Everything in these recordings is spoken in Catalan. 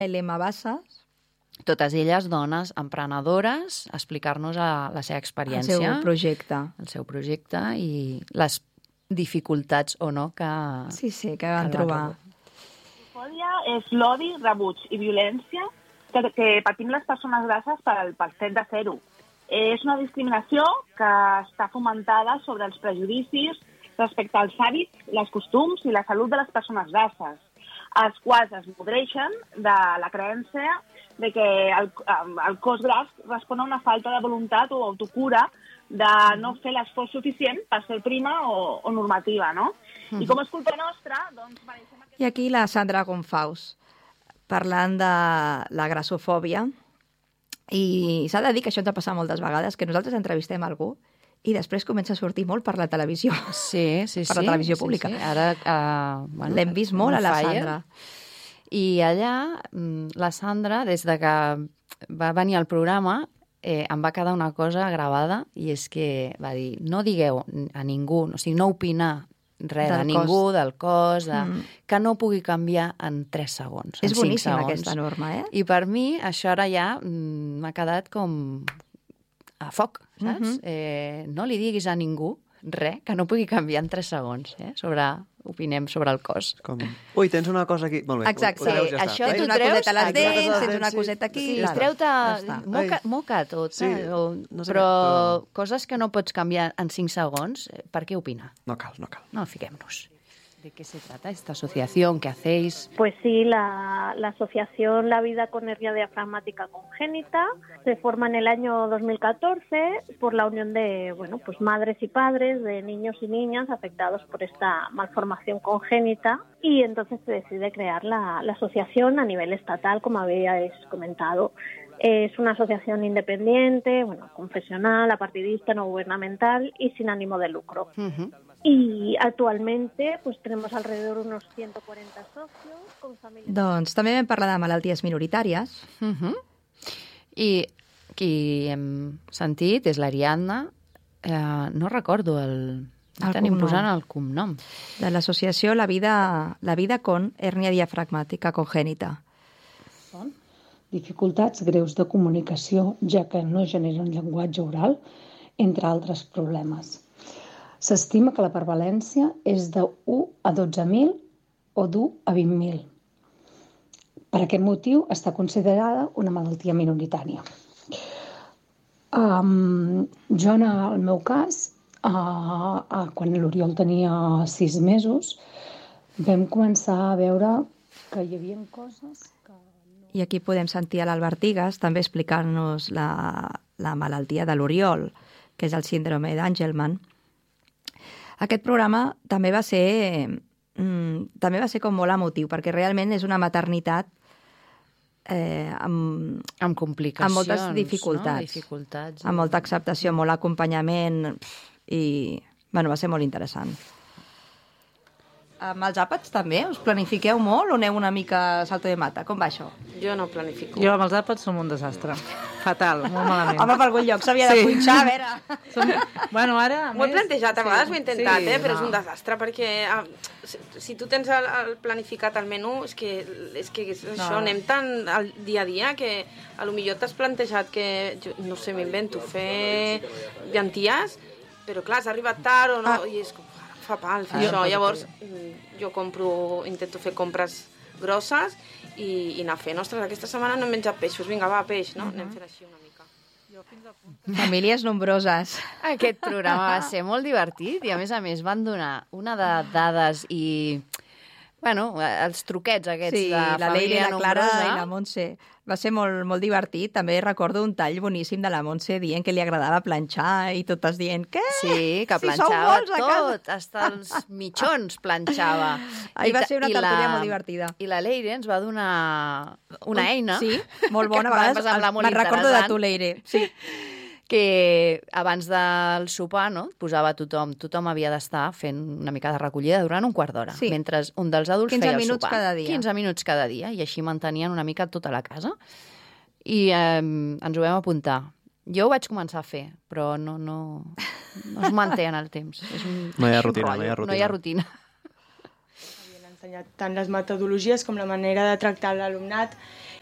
Elema Bassas. Totes elles dones emprenedores, a explicar-nos la seva experiència. El seu projecte i les dificultats o no que... Sí, que van trobar. Fòbia és l'odi, rebuig i violència que patim les persones grasses pel fet de fer-ho. És una discriminació que està fomentada sobre els prejudicis respecte als hàbits, les costums i la salut de les persones grasses, els quals es nodreixen de la creença de que el cos gras respon a una falta de voluntat o autocura de no fer l'esforç suficient per ser prima o normativa, no? I com és culpa nostra, doncs... I aquí la Sandra Gonfaus, parlant de la grassofòbia, i s'ha de dir que això ens ha passat moltes vegades, que nosaltres entrevistem algú i després comença a sortir molt per la televisió. Sí. Per la televisió pública. Sí. Ara, l'hem vist molt a la Sandra. I allà, la Sandra, des de que va venir al programa, em va quedar una cosa gravada, i és que va dir, no digueu a ningú, o sigui, no opinar res de ningú, del cos, que no pugui canviar en 3 segons, en 5 segons. És boníssima aquesta norma, I per mi això ara ja m'ha quedat com a foc, saps? No li diguis a ningú res que no pugui canviar en 3 segons, opinem sobre el cos. Ui, tens una cosa aquí. Molt bé. Exacte. Això tens una coseta a les dents, tens una coseta aquí... Sí, treu-te... Moca tot, però coses que no pots canviar en 5 segons, per què opinar? No cal. No, fiquem-nos. ¿De qué se trata esta asociación? ¿Qué hacéis? Pues sí, la asociación La Vida con Hernia Diafragmática Congénita se forma en el año 2014 por la unión de madres y padres de niños y niñas afectados por esta malformación congénita, y entonces se decide crear la asociación a nivel estatal, como habíais comentado. Es una asociación independiente, confesional, apartidista, no gubernamental y sin ánimo de lucro. Y actualmente tenemos alrededor de unos 140 socios con familias... Doncs també vam parlar de malalties minoritàries. I qui hem sentit és l'Ariadna. No recordo tenim posant el cognom. De l'associació La Vida con Hernia Diafragmàtica Congènita. Són dificultats greus de comunicació, ja que no generen llenguatge oral, entre altres problemes. S'estima que la prevalència és de 1 a 12.000 o d'1 a 20.000. Per aquest motiu està considerada una malaltia minoritària. Jo, en el meu cas, quan l'Oriol tenia 6 mesos, vam començar a veure que hi havia coses que... I aquí podem sentir a l'Albert Igas també explicant-nos la malaltia de l'Oriol, que és el síndrome d'Angelman. Aquest programa també va ser com molt emotiu, perquè realment és una maternitat amb complicacions, amb moltes dificultats, amb molta acceptació, molt acompanyament, i va ser molt interessant. Amb els àpats també? Us planifiqueu molt o aneu una mica salto de mata? Com va això? Jo no planifico. Jo amb els àpats som un desastre. Fatal, molt malament. Home, per algun lloc s'havia de punxar, a veure. Bueno, ara... Ho he plantejat, a vegades ho he intentat, però és un desastre, perquè si tu tens el planificat al menú, és que això, anem tan al dia a dia que a lo millor t'has plantejat que, no sé, m'invento, fer llenties, però clar, has arribat tard o no, i és com... fa pal fer això. Llavors, jo intento fer compres grosses i anar fent. Ostres, aquesta setmana no hem menjat peixos. Vinga, va, peix, no? Anem fent així una mica. Famílies nombroses. Aquest programa va ser molt divertit i, a més, van donar una de dades i... els truquets aquests de família nombrosa. Sí, la Leire, la Clara i la Montse. Va ser molt, molt divertit. També recordo un tall boníssim de la Montse dient que li agradava planxar i totes dient, què? Sí, que planxava tot, fins els mitjons planxava. Ahir va ser una tertúlia molt divertida. I la Leire ens va donar una eina. Sí, molt bona. Me'n recordo de tu, Leire. Sí. Que abans del sopar, no, posava tothom havia d'estar fent una mica de recollida durant un quart d'hora, mentre un dels adults feia el sopar. 15 minuts cada dia, i així mantenien una mica tota la casa. I ens ho vam apuntar. Jo ho vaig començar a fer, però no es manté en el temps. No hi ha rutina. No hi ha rutina. Havien ensenyat tant les metodologies com la manera de tractar l'alumnat,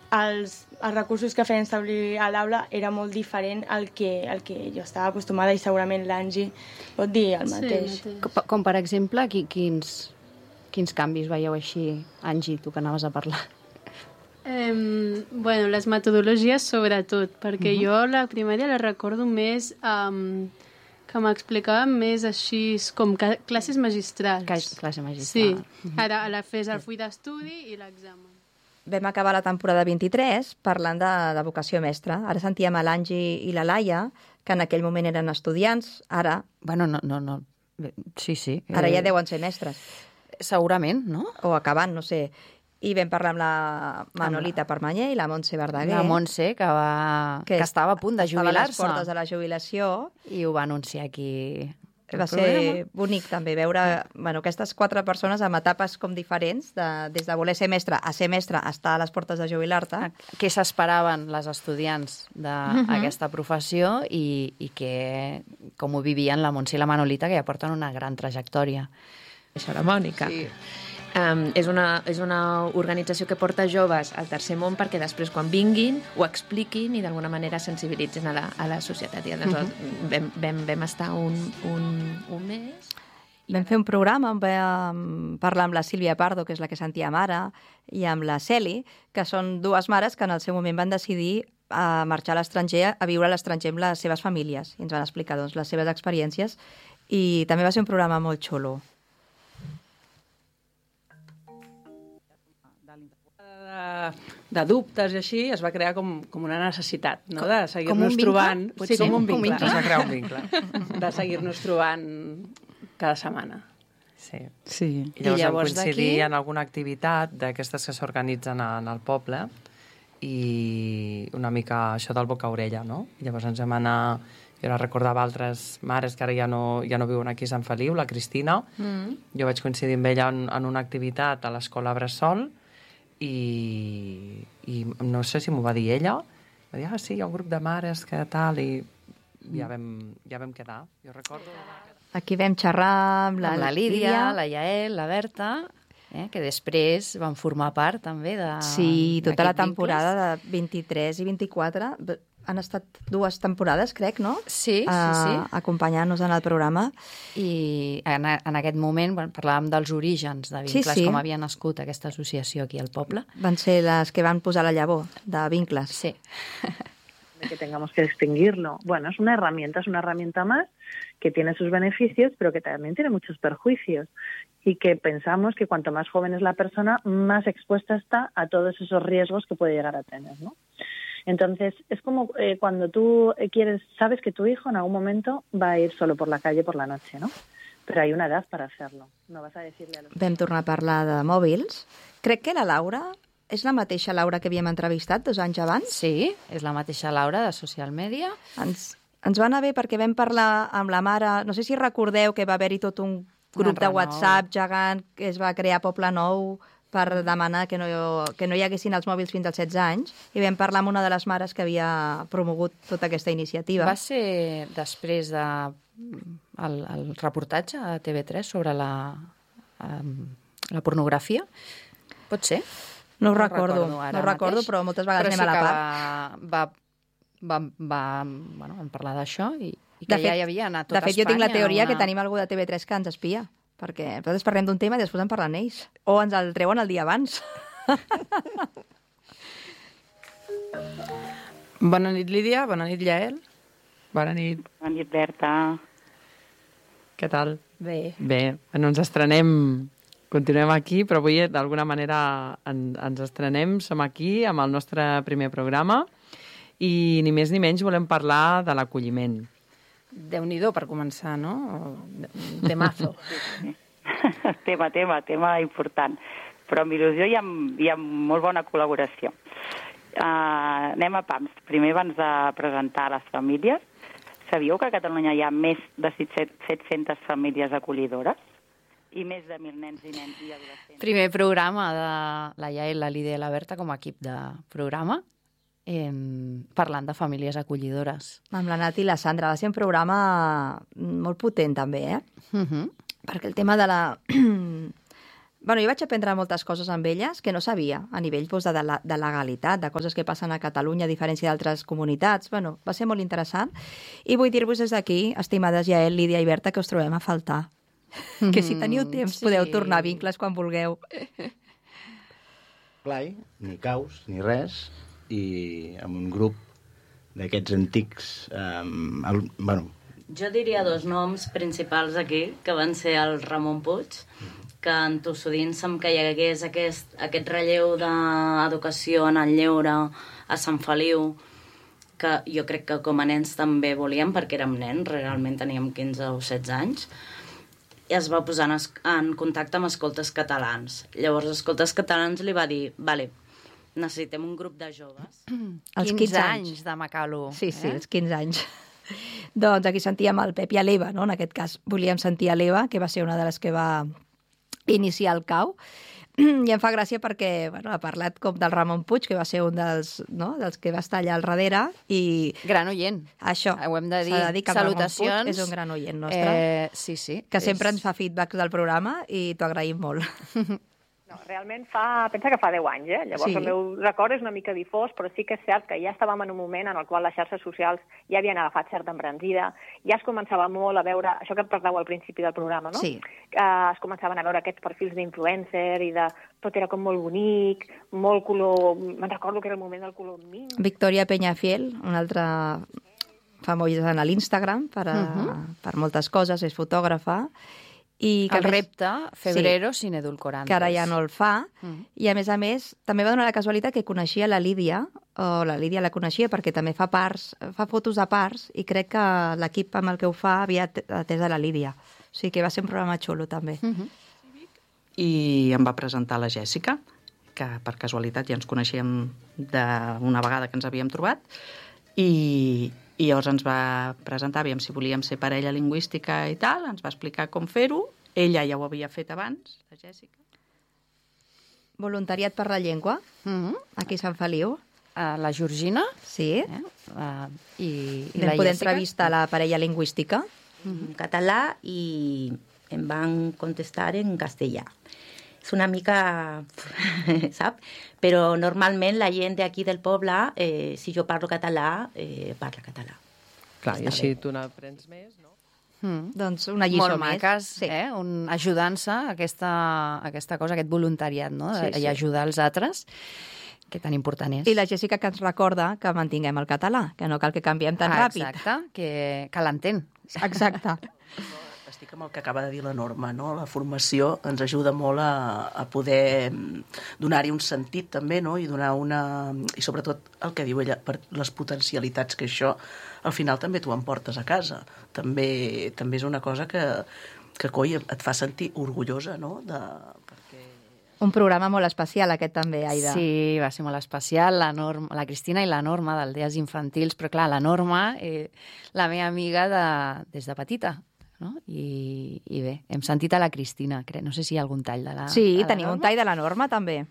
els recursos que feien servir a l'aula era molt diferent al que jo estava acostumada i segurament l'Angie pot dir el mateix. Sí, com per exemple, quins canvis veieu així? Angie, tu que anaves a parlar. Bueno, les metodologies sobretot, perquè jo la primària la recordo més que m'explicaven més així com classes magistrals. Classe magistral. Sí, ara fes el full d'estudi i l'examen. Vam acabar la temporada 23 parlant de vocació mestra. Ara sentíem a l'Angie i la Laia, que en aquell moment eren estudiants, ara... Bueno, no. Sí. Ara ja deuen ser mestres. Segurament, no? O acabant, no sé. I vam parlar amb la Manolita Permanyer i la Montse Verdaguer. La Montse, que estava a punt de jubilar-se. Estava a les portes de la jubilació. I ho va anunciar aquí. Va ser bonic també veure aquestes 4 persones amb etapes com diferents, des de voler ser mestre, a estar a les portes de jubilar-te. Què s'esperaven les estudiants d'aquesta professió i com ho vivien la Montse i la Manolita, que ja porten una gran trajectòria. Això, la Mònica. Sí. És una organització que porta joves al tercer món perquè després quan vinguin ho expliquin i d'alguna manera sensibilitzin a la societat. I aleshores vam estar un mes. Vam fer un programa on vam parlar amb la Sílvia Pardo, que és la que sentíem ara, i amb la Celi, que són 2 mares que en el seu moment van decidir a marxar a l'estranger, a viure a l'estranger amb les seves famílies. I ens van explicar les seves experiències. I també va ser un programa molt xulo. De dubtes i així, es va crear com una necessitat, no? De seguir-nos trobant... Sí, com un vincle. Es va crear un vincle. De seguir-nos trobant cada setmana. Sí. I llavors vam coincidir en alguna activitat d'aquestes que s'organitzen en el poble i una mica això del boca-orella, no? Llavors ens vam anar... Jo la recordava altres mares que ara ja no viuen aquí a Sant Feliu, la Cristina. Jo vaig coincidir amb ella en una activitat a l'escola Bressol i no sé si m'ho va dir ella, va dir, sí, hi ha un grup de mares que tal, i ja vam quedar, jo recordo. Aquí vam xerrar amb la Lídia, la Yael, la Berta, que després van formar part també de... Sí, tota la temporada de 23 i 24 han estat 2 temporades, crec, no? Sí. Acompanyant-nos en el programa. I en aquest moment parlàvem dels orígens de Vincles, com havia nascut aquesta associació aquí al poble. Van ser les que van posar la llavor de Vincles. Sí. Que tengamos que distinguirlo. Bueno, es una herramienta más que tiene sus beneficios, pero que también tiene muchos perjuicios. Y que pensamos que cuanto más joven es la persona, más expuesta está a todos esos riesgos que puede llegar a tener, ¿no? Entonces, es como cuando tú sabes que tu hijo en algún momento va a ir solo por la calle por la noche, ¿no? Pero hay una edad para hacerlo. No vas a decirle a los... Vam tornar a parlar de mòbils. Crec que la Laura és la mateixa Laura que havíem entrevistat 2 anys abans. Sí, és la mateixa Laura de Social Media. Ens va anar bé perquè vam parlar amb la mare, no sé si recordeu que va haver-hi tot un grup de WhatsApp gegant que es va crear a Poble Nou per demanar que no hi haguessin els mòbils fins als 16 anys, i vam parlar amb una de les mares que havia promogut tota aquesta iniciativa. Va ser després del reportatge a TV3 sobre la pornografia? Pot ser? No ho recordo, però moltes vegades anem a la part. Vam parlar d'això i que ja hi havia anat tot Espanya. De fet, jo tinc la teoria que tenim algú de TV3 que ens espia, perquè nosaltres parlem d'un tema i després en parlen ells. O ens el treuen el dia abans. Bona nit, Lídia. Bona nit, Yael. Bona nit. Bona nit, Berta. Què tal? Bé. Bé, ens estrenem, continuem aquí, però avui d'alguna manera ens estrenem, som aquí amb el nostre primer programa i ni més ni menys volem parlar de l'acolliment. Déu-n'hi-do per començar, no? Temazo. Tema important. Però amb il·lusió i amb molt bona col·laboració. Anem a pams. Primer, abans de presentar les famílies, sabíeu que a Catalunya hi ha més de 700 famílies acollidores? I més de 1.000 nens i adolescents. Primer programa de la Yael, la Lídia i la Berta com a equip de programa, parlant de famílies acollidores. Amb la Nat i la Sandra. Va ser un programa molt potent, també, Perquè el tema de Bueno, jo vaig aprendre moltes coses amb elles que no sabia, a nivell de legalitat, de coses que passen a Catalunya a diferència d'altres comunitats. Bueno, va ser molt interessant. I vull dir-vos des d'aquí, estimades Jael, Lídia i Berta, que us trobem a faltar. Que si teniu temps podeu tornar a Vincles quan vulgueu. Blai, ni caus, ni res, i amb un grup d'aquests antics... Jo diria dos noms principals aquí, que van ser el Ramon Puig, que entossudint-se que hi hagués aquest relleu d'educació en el lleure a Sant Feliu, que jo crec que com a nens també volíem, perquè érem nens, realment teníem 15 o 16 anys, i es va posar en contacte amb Escoltes Catalans. Llavors, Escoltes Catalans li va dir, vale, necessitem un grup de joves. Els 15 anys de Macalo. Sí, els 15 anys. Doncs aquí sentíem el Pep i l'Eva, no? En aquest cas volíem sentir l'Eva, que va ser una de les que va iniciar el CAU, i em fa gràcia perquè ha parlat com del Ramon Puig, que va ser un dels que va estar allà al darrere. Gran oient. Això, ho hem de dir. S'ha de dir que el Ramon Puig és un gran oient nostre. Sí. Que sempre ens fa feedbacks del programa i t'ho agraïm molt. No, realment pensa que fa 10 anys, Llavors el meu record és una mica difós, però sí que és cert que ja estàvem en un moment en el qual les xarxes socials ja havien agafat certa embranzida, ja es començava molt a veure, això que parlàveu al principi del programa, no? Sí. Es començaven a veure aquests perfils d'influencer i tot era com molt bonic, molt color... Me'n recordo que era el moment del color mint. Victoria Peñafiel, una altra famosa a l'Instagram per moltes coses, és fotògrafa. I el repte, Febrero sin edulcorantes. Que ara ja no el fa. I a més, també va donar la casualitat que coneixia la Lídia, o la Lídia la coneixia perquè també fa fotos de parts, i crec que l'equip amb el que ho fa havia atès a la Lídia. O sigui que va ser un programa xulo, també. I em va presentar la Jèssica, que per casualitat ja ens coneixíem d'una vegada que ens havíem trobat, i llavors ens va presentar, aviam si volíem ser parella lingüística i tal, ens va explicar com fer-ho, ella ja ho havia fet abans, la Jèssica. Voluntariat per la llengua, aquí a Sant Feliu. La Georgina. Sí. I la Vam poder entrevistar la parella lingüística. En català i em van contestar en castellà. És una mica, sap? Però normalment la gent d'aquí del poble, si jo parlo català, parla català. Clar, i així tu n'aprens més, no? Doncs una lliçó molt maques, ajudant-se a aquesta cosa, aquest voluntariat, no? I ajudar els altres, que tan important és. I la Jèssica que ens recorda que mantinguem el català, que no cal que canviem tan ràpid. Exacte, que l'entén. Exacte. Estic amb el que acaba de dir la Norma, no? La formació ens ajuda molt a poder donar-hi un sentit també, no? I donar i sobretot el que diu ella, per les potencialitats que això al final també tu emportes a casa. També és una cosa que coi, et fa sentir orgullosa, no? Un programa molt especial, aquest també, Aida. Sí, va ser molt especial, la Cristina i la Norma d'Aldees Infantils, però clar, la Norma, la meva amiga des de petita, no? I bé, hem sentit a la Cristina, no sé si hi ha algun tall de la Sí, tenim un tall de la Norma, també.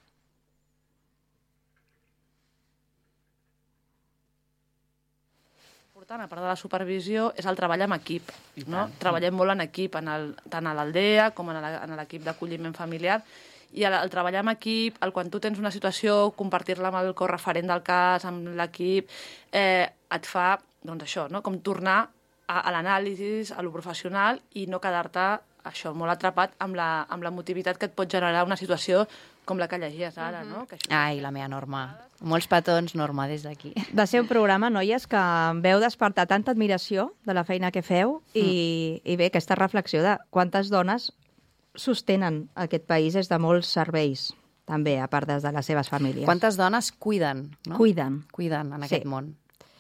A part de la supervisió, és el treball en equip. No? Treballem molt en equip, tant a l'aldea com en l'equip d'acolliment familiar. I el treballar en equip, quan tu tens una situació, compartir-la amb el correferent del cas, amb l'equip, et fa, doncs això, no? Com tornar a l'anàlisi, a lo professional, i no quedar-te això, molt atrapat amb la emotivitat que et pot generar una situació com la que llegies ara, no? Ai, la meva Norma. Molts petons, Norma, des d'aquí. Va ser un programa, noies, que em veu despertar tanta admiració de la feina que feu i bé, aquesta reflexió de quantes dones sostenen aquest país des de molts serveis, també, a part de les seves famílies. Quantes dones cuiden, no? Cuiden en aquest món.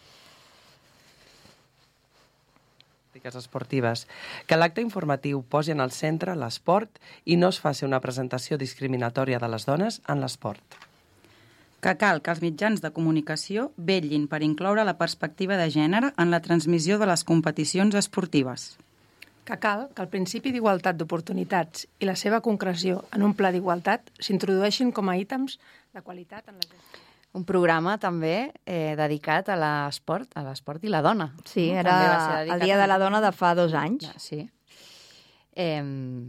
Esportives. Que l'acte informatiu posi en el centre l'esport i no es faci una presentació discriminatòria de les dones en l'esport. Que cal que els mitjans de comunicació vetllin per incloure la perspectiva de gènere en la transmissió de les competicions esportives. Que cal que el principi d'igualtat d'oportunitats i la seva concreció en un pla d'igualtat s'introdueixin com a ítems de qualitat en la gestió. Un programa també dedicat a l'esport i la dona. Sí, era el Dia de la Dona de fa 2 anys. Sí. Hem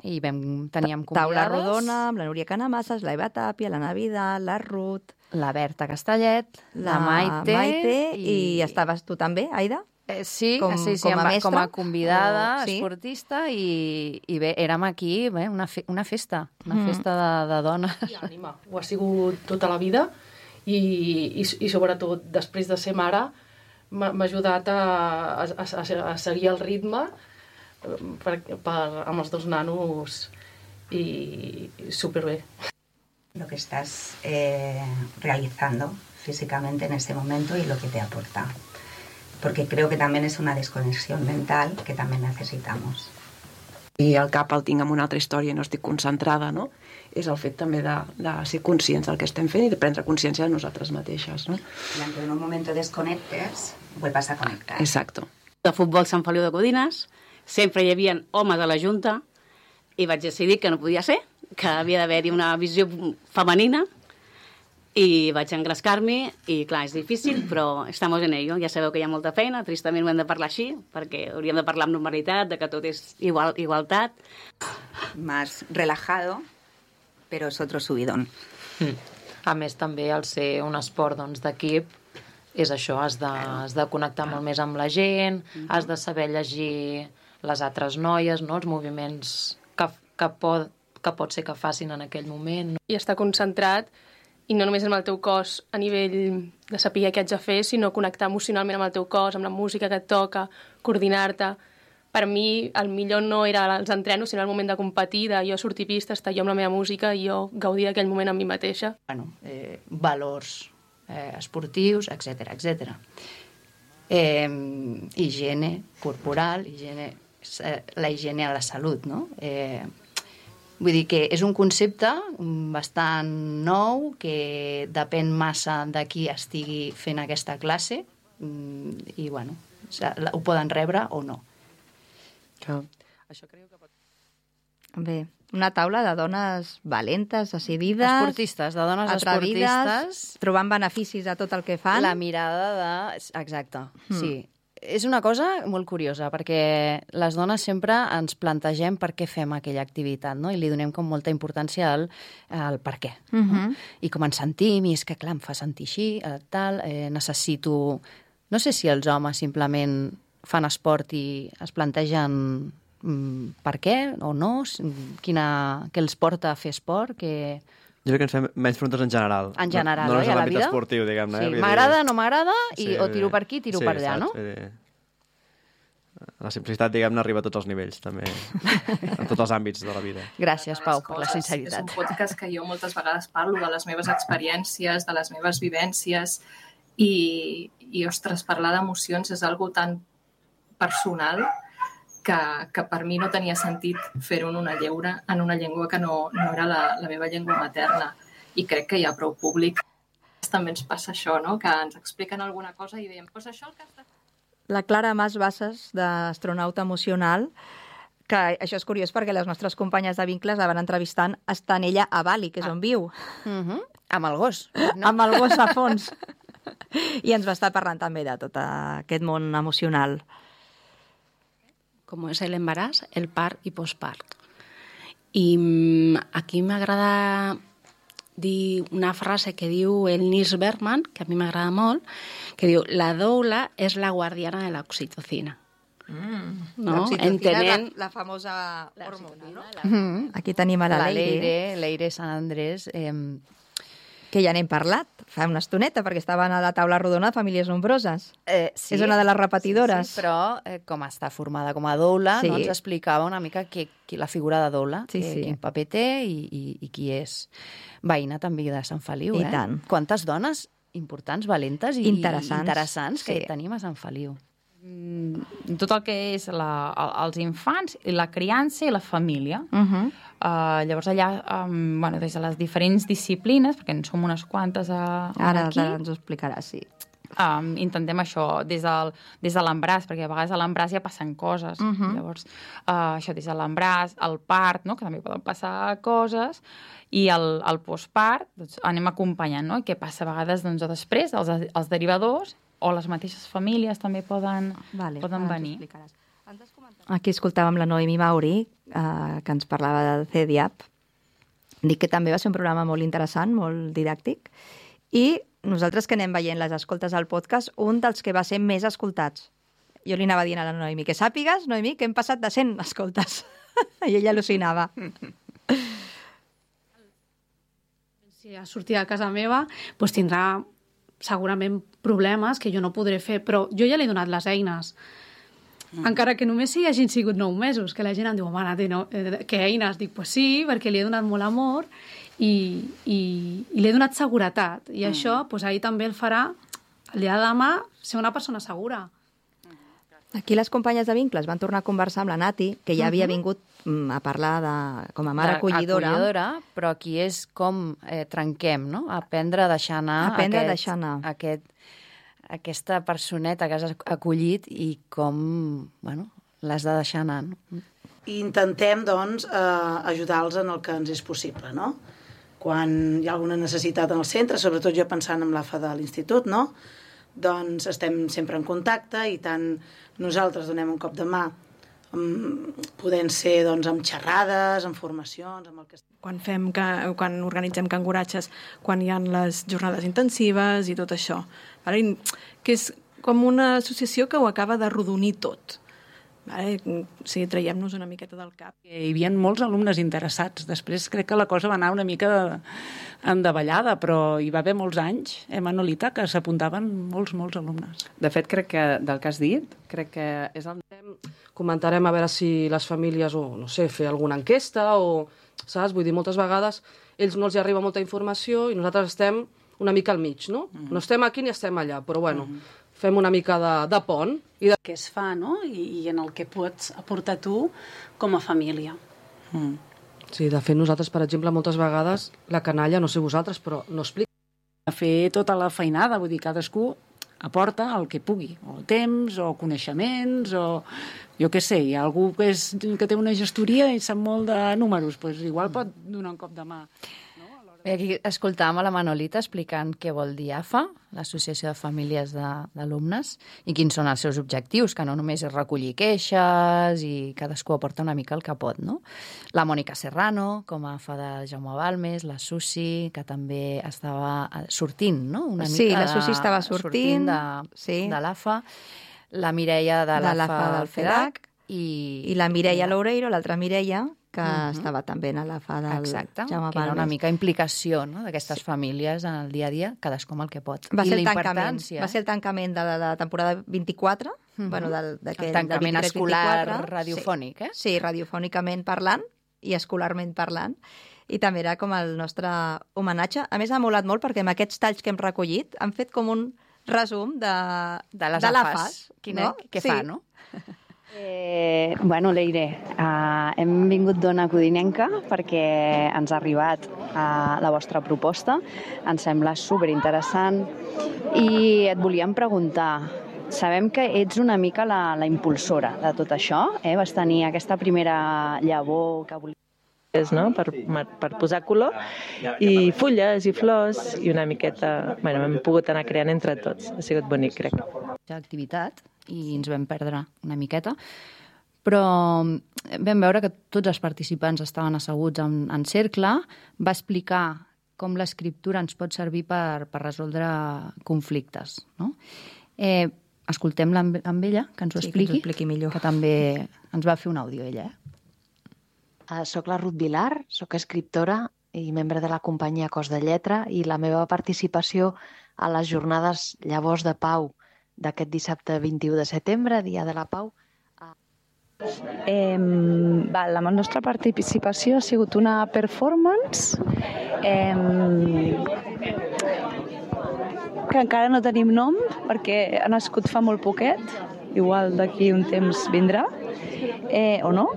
i teníem convidades. Taula rodona amb la Núria Canemasses, la Eva Tàpia, l'Anna Vidal, la Ruth... La Berta Castellet, la Maite i estaves tu també, Aida? Sí, com a convidada, esportista, i bé, érem aquí, una festa, festa de dones. I ànima, ho ha sigut tota la vida i sobretot després de ser mare m'ha ajudat a seguir el ritme amb els 2 nanos i superbé. Lo que estás realizando físicamente en este momento y lo que te aporta. Porque creo que también es una desconexión mental que también necesitamos. I el cap el tinc amb una altra història i no estic concentrada, no? És el fet també de ser conscients del que estem fent i de prendre consciència de nosaltres mateixes, no? Y aunque en un momento desconectes, vuelvas a conectar. Exacto. De futbol Sant Feliu de Codines, sempre hi havia homes a la Junta i vaig decidir que no podia ser, que havia d'haver-hi una visió femenina i vaig engrescar-m'hi i, clar, és difícil, però estamos en ello. Ja sabeu que hi ha molta feina, tristament ho hem de parlar així, perquè hauríem de parlar amb normalitat, de que tot és igualtat. Más relajado, però és otro subidón. A més, també, al ser un esport d'equip, és això, has de connectar molt més amb la gent, has de saber llegir les altres noies, no? Els moviments que pot ser que facin en aquell moment. I estar concentrat, i no només amb el teu cos a nivell de saber què haig de fer, sinó connectar emocionalment amb el teu cos, amb la música que et toca, coordinar-te. Per mi, el millor no era els entrenos, sinó el moment de competir, de jo sortir a pista, estar jo amb la meva música i jo gaudir d'aquell moment amb mi mateixa. Valors esportius, etc. Higiene corporal, la higiene a la salut, no? Vull dir que és un concepte bastant nou, que depèn massa de qui estigui fent aquesta classe i, bueno, ho poden rebre o no. Això crec que pot... Bé, una taula de dones valentes, decidides... Esportistes, de dones esportistes... Trobant beneficis a tot el que fan. La mirada de... Exacte, sí. És una cosa molt curiosa, perquè les dones sempre ens plantegem per què fem aquella activitat, no? I li donem com molta importància al per què. No? I com ens sentim, i és que, clar, em fa sentir així, necessito... No sé si els homes simplement fan esport i es plantegen per què o no, què els porta a fer esport, que... Jo crec que ens fem menys preguntes en general. En general, no a la vida? Esportiu, diguem-ne. Sí, m'agrada, no m'agrada, o tiro per aquí, tiro per allà, no? La simplicitat, diguem-ne, arriba a tots els nivells, també, en tots els àmbits de la vida. Gràcies, Pau, per la sinceritat. És un podcast que jo moltes vegades parlo de les meves experiències, de les meves vivències, i ostres, parlar d'emocions és algo tan personal que per mi no tenia sentit fer-ho en una llengua que no era la meva llengua materna. I crec que hi ha prou públic. També ens passa això, no? Que ens expliquen alguna cosa i diem, doncs això el que has de fer. La Clara Mas Bassas, d'Astronauta Emocional, que això és curiós perquè les nostres companyes de Vincles la van entrevistant estant ella a Bali, que és on viu. Amb el gos. Amb el gos a fons. I ens va estar parlant també de tot aquest món emocional. Com és l'embaràs, el part i postpart. I aquí m'agrada dir una frase que diu el Nils Bergman, que a mi m'agrada molt, que diu, la doula és la guardiana de l'oxitocina. No? L'oxitocina, la famosa hormona, no? Aquí tenim a la Leire Sant Andrés, que ja n'hem parlat fa una estoneta, perquè estaven a la taula rodona de famílies nombroses. Sí, és una de les repetidores. Sí, però com està formada com a doula, no ens explicava una mica la figura de doula, quin paper té i qui és. Veïna també de Sant Feliu, I tant. Quantes dones importants, valentes i interessants que tenim a Sant Feliu. Tot el que és els infants, la criança i la família. Llavors allà, des de les diferents disciplines, perquè en som unes quantes aquí... Ara ens ho explicaràs, sí. Intentem això, des de l'embràs, perquè a vegades a l'embràs ja passen coses. Llavors, això des de l'embràs, el part, no? Que també poden passar coses, i el postpart, doncs, anem acompanyant, no? Què passa a vegades després, els derivadors, o les mateixes famílies també poden venir. Aquí escoltàvem la Noemi Mauri, que ens parlava del CEDIAP. Dic que també va ser un programa molt interessant, molt didàctic, i nosaltres que anem veient les escoltes al podcast, un dels que va ser més escoltats. Jo li anava dient a la Noemi, que sàpigues, Noemi, que hem passat de 100 escoltes. I ella al·lucinava. Si sortir a casa meva, doncs tindrà segurament problemes que jo no podré fer, però jo ja li he donat les eines. Encara que només hi hagin sigut 9 mesos, que la gent em diu, home, què eines? Dic, pues sí, perquè li he donat molt amor i li he donat seguretat. I això, pues, ahir també el farà, el dia de demà, ser una persona segura. Aquí les companyes de Vincles van tornar a conversar amb la Nati, que ja havia vingut a parlar com a mare acollidora. Però aquí és com trenquem, no? Aprendre a deixar anar, aquesta personeta que has acollit i com l'has de deixar anar. No? I intentem, doncs, ajudar-los en el que ens és possible, no? Quan hi ha alguna necessitat en el centre, sobretot jo pensant en l'AFA de l'institut, no? Doncs estem sempre en contacte i tant nosaltres donem un cop de mà, podent ser doncs, amb xerrades, amb formacions, amb el que... Quan organitzem canguratges, quan hi ha les jornades intensives i tot això. Que és com una associació que ho acaba de rodonir tot. Sí, traiem-nos una miqueta del cap. Hi havia molts alumnes interessats. Després crec que la cosa va anar una mica endavallada, però hi va haver molts anys, Manolita, que s'apuntaven molts alumnes. De fet, crec que del que has dit, crec que és el... Comentarem a veure si les famílies, o no sé, fer alguna enquesta, o, saps? Vull dir, moltes vegades ells no els hi arriba molta informació i nosaltres estem una mica al mig, no? No estem aquí ni estem allà, però bueno, fem una mica de pont. Que es fa, no? I en el que pots aportar tu com a família. Sí, de fet, nosaltres, per exemple, moltes vegades, la canalla, no sé vosaltres, però no explica. A fer tota la feinada, vull dir, cadascú aporta el que pugui, o temps, o coneixements, o jo què sé, hi ha algú que té una gestoria i sap molt de números, doncs igual pot donar un cop de mà. Aquí escoltàvem a la Manolita explicant què vol dir AFA, l'Associació de Famílies d'Alumnes, i quins són els seus objectius, que no només és recollir queixes i cadascú aporta una mica el que pot, no? La Mònica Serrano, com a AFA de Jaume Balmes, la Susi, que també estava sortint, no? Una mica sí, la Susi estava sortint de l'AFA, la Mireia de l'AFA del FEDAC, i la Mireia Loureiro, l'altra Mireia, que estava també en l'AFA del Jaume Balmes. Que era una mica implicació d'aquestes famílies en el dia a dia, cadascú amb el que pot. Va ser el tancament de la temporada 24, el tancament escolar radiofònic, eh? Sí, radiofònicament parlant i escolarment parlant. I també era com el nostre homenatge. A més, ha molat molt perquè amb aquests talls que hem recollit han fet com un resum de les AFAs. Què fa, no? Leire, hem vingut d'Ona Codinenca perquè ens ha arribat la vostra proposta, ens sembla superinteressant i et volíem preguntar, sabem que ets una mica la impulsora de tot això, vas tenir aquesta primera llavor que volies... no? per posar color, i fulles i flors, i una miqueta... hem pogut anar creant entre tots. Ha sigut bonic, crec. Activitat, i ens vam perdre una miqueta, però vam veure que tots els participants estaven asseguts en cercle, va explicar com l'escriptura ens pot servir per resoldre conflictes, no? Escoltem-la amb ella, que ens ho expliqui millor. Que també ens va fer un àudio, ella. Soc la Ruth Vilar, soc escriptora i membre de la companyia Cos de Lletra, i la meva participació a les jornades Llavors de Pau d'aquest dissabte 21 de setembre, Dia de la Pau. La nostra participació ha sigut una performance que encara no tenim nom perquè ha nascut fa molt poquet, igual d'aquí un temps vindrà, o no.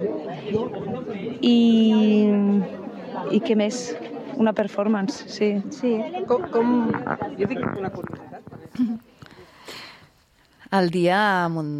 I què més? Una performance, sí. Jo dic una curiositat. El dia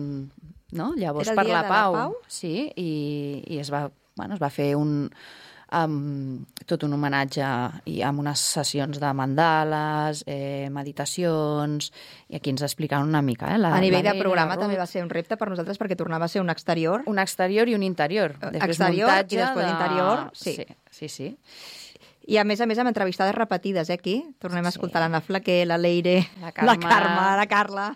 Llavors per la Pau. Sí, i es va fer amb tot un homenatge i amb unes sessions de mandales, meditacions, i aquí ens explicaven una mica. A nivell de programa també va ser un repte per nosaltres perquè tornava a ser un exterior. Un exterior i un interior. Exterior i després interior. Sí. I a més amb entrevistades repetides, aquí. Tornem a escoltar l'Anna Flaquer, la Leire, la Carme, la Carla.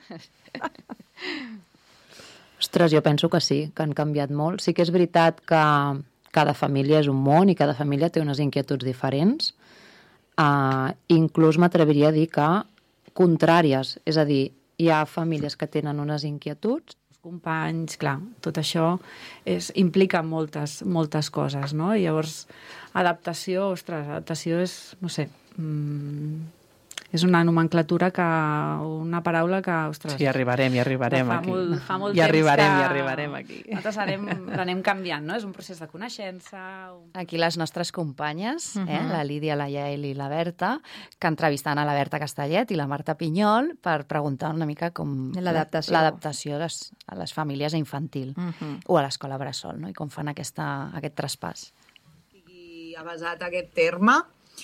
Ostres, jo penso que sí, que han canviat molt. Sí que és veritat que cada família és un món i cada família té unes inquietuds diferents. Inclús m'atreviria a dir que contràries. És a dir, hi ha famílies que tenen unes inquietuds, companys, clar, tot això implica moltes coses, no? I llavors, adaptació és, no sé, és una nomenclatura una paraula que, ostres... Sí, arribarem aquí. Fa molt temps que... arribarem aquí. Nosaltres l'anem canviant, no? És un procés de coneixença... Aquí les nostres companyes, la Lídia, la Yael i la Berta, que entrevistant a la Berta Castellet i la Marta Pinyol per preguntar una mica com l'adaptació a les famílies a infantil o a l'escola bressol, no? I com fan aquest traspàs. I ha basat aquest terme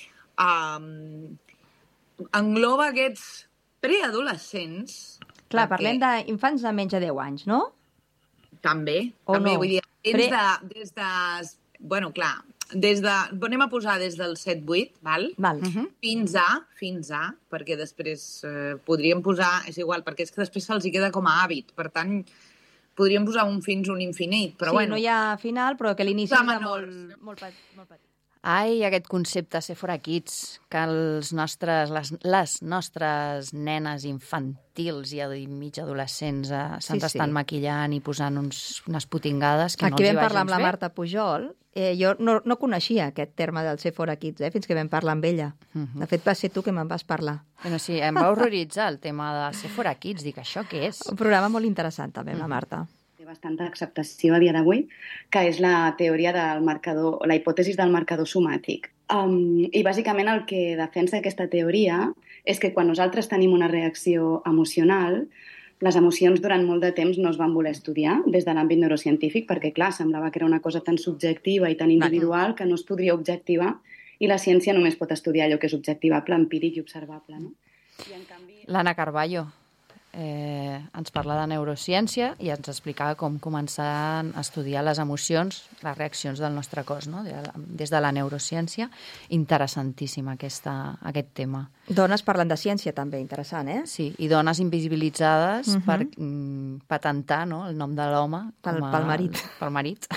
engloba aquests preadolescents. Clar, parlem d'infants de menys de 10 anys, no? També, vull dir, anem a posar des del 7-8, val? Fins a, perquè després podríem posar, és igual, perquè és que després se'ls queda com a hàbit, per tant, podríem posar un fins un infinit, però bueno. Sí, no hi ha final, però que l'inici és molt petit. Ai, aquest concepte Sephora Kids, que les nostres nenes infantils i mig adolescents se'ns estan maquillant i posant unes putingades que no els hi va gens bé. Aquí vam parlar amb la Marta Pujol. Jo no coneixia aquest terme del Sephora Kids, fins que vam parlar amb ella. De fet, va ser tu que me'n vas parlar. Bueno, sí, em va horroritzar el tema de Sephora Kids. Dic, això què és? Un programa molt interessant, també, amb la Marta. Bastanta acceptació a dia d'avui, que és la teoria del marcador, la hipòtesi del marcador somàtic. I bàsicament el que defensa aquesta teoria és que quan nosaltres tenim una reacció emocional, les emocions durant molt de temps no es van voler estudiar des de l'àmbit neurocientífic, perquè clar, semblava que era una cosa tan subjectiva i tan individual que no es podria objectivar, i la ciència només pot estudiar allò que és objectivable, empíric i observable, no? L'Anna Carballo ens parla de neurociència i ens explicava com començar a estudiar les emocions, les reaccions del nostre cos, no? Des de la neurociència. Interessantíssim aquest tema. Dones parlant de ciència també, interessant, eh? Sí, i dones invisibilitzades per patentar, no?, el nom de l'home. Pel marit. Pel marit.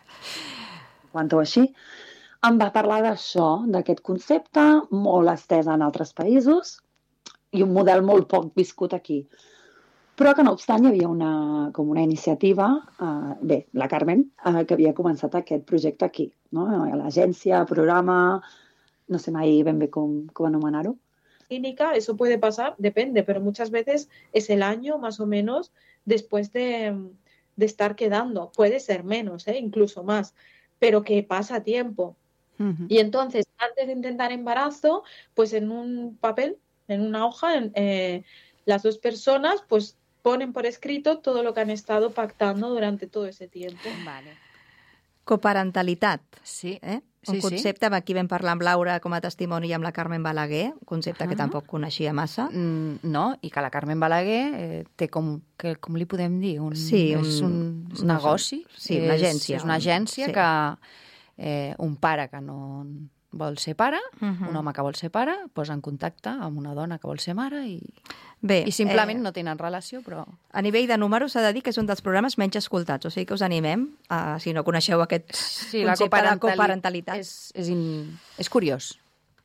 Quan o així, em va parlar d'això, d'aquest concepte, molt estès en altres països, i un model molt poc viscut aquí. Però que no obstant hi havia una iniciativa, la Carmen, que havia començat aquest projecte aquí, ¿no? L'agència, programa, no sé mai ben bé com anomenar-ho. Clínica, eso puede pasar, depende, pero muchas veces es el año más o menos después de estar quedando. Puede ser menos, incluso más, pero que pasa tiempo. Y entonces, antes de intentar embarazo, pues en un papel, en una hoja, las dos personas pues ponen por escrito todo lo que han estado pactando durante todo ese tiempo. Vale. Coparentalitat. Sí. Un concepte, aquí vam parlar amb Laura com a testimoni i amb la Carmen Balaguer, un concepte que tampoc coneixia massa. No, i que la Carmen Balaguer té com li podem dir? És un negoci. Sí, una agència. És una agència que un pare que no vol ser pare, un home que vol ser pare, posa en contacte amb una dona que vol ser mare i simplement no tenen relació, però... A nivell de números s'ha de dir que és un dels programes menys escoltats, o sigui que us animem, si no coneixeu aquest concepte de coparentalitat. És curiós.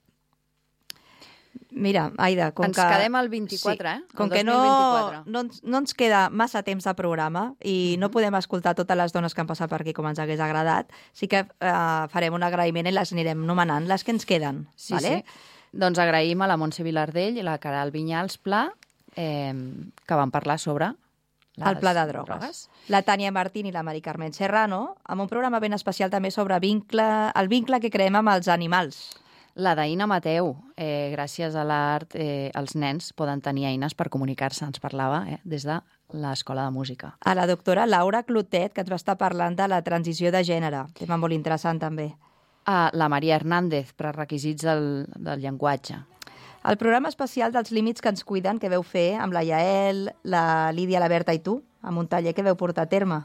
Mira, Aida, ens quedem al 24, Com que no ens queda massa temps de programa i no podem escoltar totes les dones que han passat per aquí com ens hagués agradat, sí que farem un agraïment i les anirem nomenant, les que ens queden. Sí. Doncs agraïm a la Montse Vilardell i la Caral Vinyals Pla, que van parlar sobre el pla de drogues. La Tània Martín i la Mari Carmen Serrano, amb un programa ben especial també sobre el vincle que creem amb els animals. La d'Aina Mateu, gràcies a l'art, els nens poden tenir eines per comunicar-se, ens parlava des de l'Escola de Música. A la doctora Laura Clotet, que ens va estar parlant de la transició de gènere, tema molt interessant també. la Maria Hernández, per requisits del llenguatge. El programa especial dels límits que ens cuiden, que veu fer amb la Yael, la Lídia, la Berta i tu, amb un taller que veu portar a terme.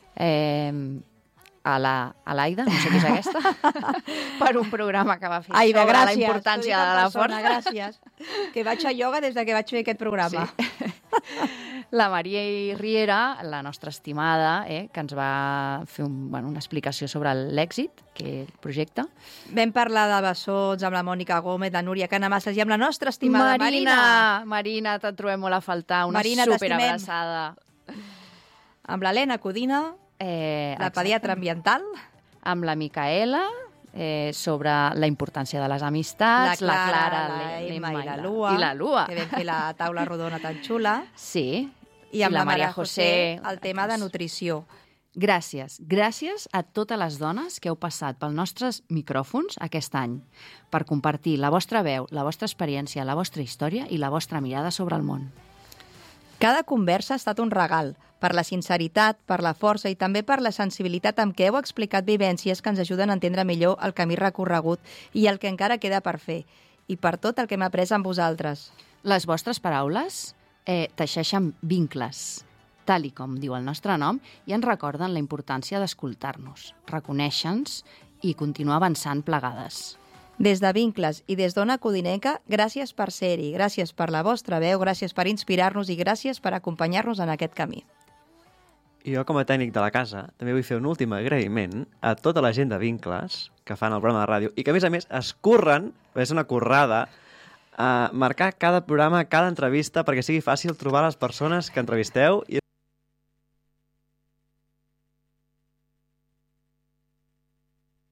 A l'Aida, no sé qui és aquesta, per un programa que va fer Aida, sobre gràcies, la importància de la força. Gràcies, que vaig a ioga des que vaig fer aquest programa. Sí. La Maria Riera, la nostra estimada, que ens va fer una explicació sobre l'èxit, que el projecte. Vam parlar de bessons amb la Mònica Gómez, la Núria Canemasses i amb la nostra estimada Marina. Marina, te'n trobem molt a faltar, una superabraçada. Amb l'Helena Codina, la pediatra ambiental. Amb la Micaela, sobre la importància de les amistats, la Clara, l'Emma i la Lua, que vam fer la taula rodona tan xula. Sí. I amb la Maria José, el tema de nutrició. Gràcies. Gràcies a totes les dones que heu passat pels nostres micròfons aquest any per compartir la vostra veu, la vostra experiència, la vostra història i la vostra mirada sobre el món. Cada conversa ha estat un regal, per la sinceritat, per la força i també per la sensibilitat amb què heu explicat vivències que ens ajuden a entendre millor el camí recorregut i el que encara queda per fer, i per tot el que hem après amb vosaltres. Les vostres paraules teixeixen vincles, tal i com diu el nostre nom, i ens recorden la importància d'escoltar-nos, reconèixer-nos i continuar avançant plegades. Des de Vincles i des d'Ona Codinenca, gràcies per ser-hi, gràcies per la vostra veu, gràcies per inspirar-nos i gràcies per acompanyar-nos en aquest camí. I jo, com a tècnic de la casa, també vull fer un últim agraïment a tota la gent de Vincles que fan el programa de ràdio i que, a més, es curren, és una currada, a marcar cada programa, cada entrevista, perquè sigui fàcil trobar les persones que entrevisteu.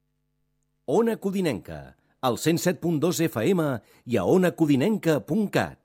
Ona Codinenca, al 107.2 FM i a onacodinenca.cat.